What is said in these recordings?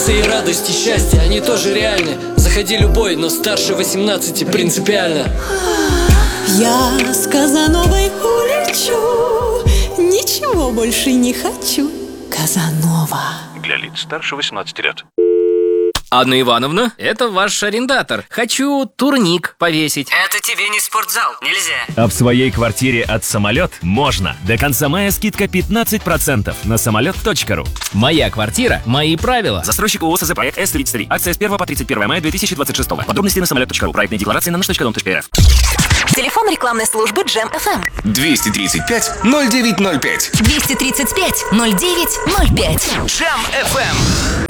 Эмоции, радость и счастье, они тоже реальны. Заходи любой, но старше 18 принципиально. Я с Казановой улечу, ничего больше не хочу. Казанова. Для лиц старше 18 лет. Анна Ивановна, это ваш арендатор. Хочу турник повесить. Это тебе не спортзал, нельзя. А в своей квартире от «Самолет» можно. До конца мая скидка 15% на самолет.ру. Моя квартира, мои правила. Застройщик ООО СЗ проект С-33. Акция с 1 по 31 мая 2026. Подробности на самолет.ру. Проектные декларации на nаш.dom.rf. Телефон рекламной службы Джем FM. 235-0905. 235-0905. Джем FM.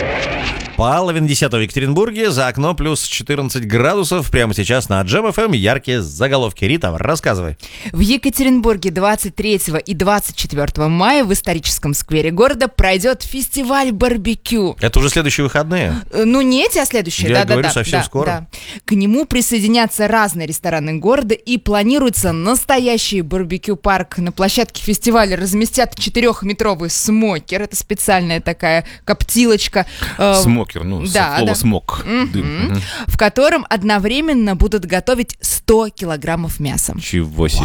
Половина 10 в Екатеринбурге, за окном плюс 14 градусов. Прямо сейчас на Джем FM яркие заголовки. Рита, рассказывай. В Екатеринбурге 23 и 24 мая в историческом сквере города пройдет фестиваль барбекю. Это уже следующие выходные? Ну, не эти, а следующие. Я говорю, совсем скоро. Да. К нему присоединятся разные рестораны города, и планируется настоящий барбекю-парк. На площадке фестиваля разместят 4-метровый смокер. Это специальная такая коптилочка. Смокер, слово смок. В котором одновременно будут готовить 100 килограммов мяса. Чего себе.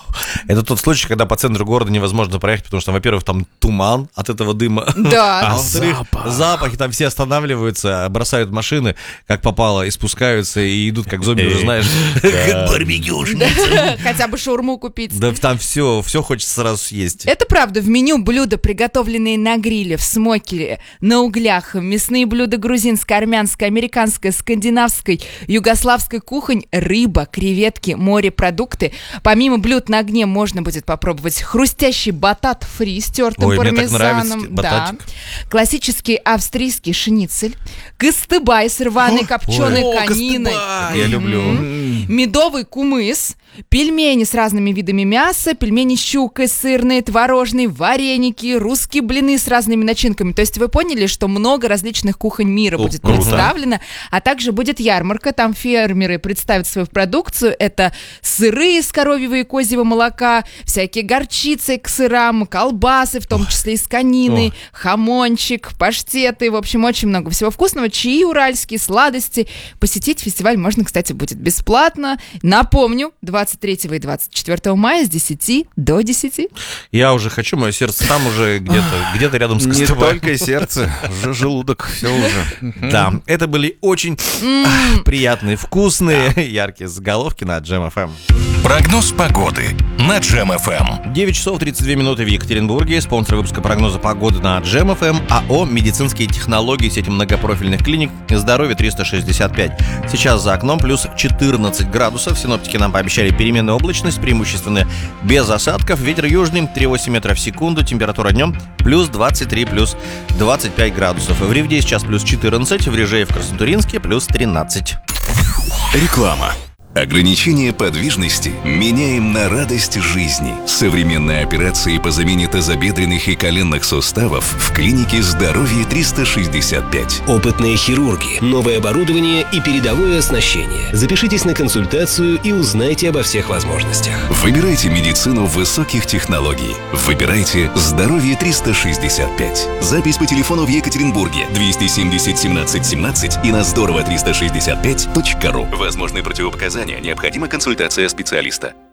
Это тот случай, когда по центру города невозможно проехать, потому что, во-первых, там туман от этого дыма. Да. А во-вторых, запахи, там все останавливаются, бросают машины, как попало, и спускаются, и идут как зомби, уже знаешь, как барбекюшница. Хотя бы шаурму купить. Да там все хочется сразу съесть. Это правда. В меню блюда, приготовленные на гриле, в смокере, на углях, мясные блюда грузинской, армянской, американской, скандинавской, югославской кухонь, рыба, креветки, морепродукты. Помимо блюд на огне можно будет попробовать хрустящий батат фри с тертым пармезаном. Мне так нравится бататик. Классический австрийский шницель, кыстыбай с рваной копченой кониной. Я люблю. Медовый кумыс, пельмени с разными видами мяса, пельмени с щукой, сырные, творожные, вареники, русские блины с разными начинками. То есть вы поняли, что много различных кухонь мира будет представлено, а также будет ярмарка, там фермеры представят свою продукцию. Это сыры из коровьего и козьего молока, всякие горчицы к сырам, колбасы, в том числе из конины, хамончик, паштеты, в общем, очень много всего вкусного, чаи уральские, сладости. Посетить фестиваль можно, кстати, будет бесплатно. Напомню, 23 и 24 мая с 10 до 10. Я уже хочу, мое сердце там уже где-то рядом с Костыбаем. Не только сердце, уже желудок, все уже. Да, это были очень приятные, вкусные, яркие заголовки на Джем FM. Прогноз погоды на Джем FM. 9 часов 32 минуты в Екатеринбурге. Спонсор выпуска прогноза погоды на Джем FM АО «Медицинские технологии», сети многопрофильных клиник «Здоровье 365». Сейчас за окном плюс 14 градусов. Синоптики нам пообещали переменную облачность, преимущественно без осадков. Ветер южный 3,8 метров в секунду. Температура днем плюс 23, плюс 25 градусов. В Ревде сейчас плюс 14, в Режее в Краснотуринске плюс 13. Реклама. Ограничение подвижности меняем на радость жизни. Современные операции по замене тазобедренных и коленных суставов в клинике «Здоровье 365». Опытные хирурги, новое оборудование и передовое оснащение. Запишитесь на консультацию и узнайте обо всех возможностях. Выбирайте медицину высоких технологий. Выбирайте «Здоровье 365». Запись по телефону в Екатеринбурге 270 17 17 и на здорово365.ру. Возможны противопоказания. Необходима консультация специалиста.